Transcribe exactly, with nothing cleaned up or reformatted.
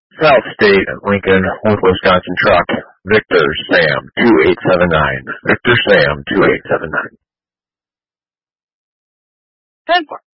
South State, Lincoln, with Wisconsin Truck, Victor Sam two eight seven nine. Victor Sam two eight seven nine. ten four.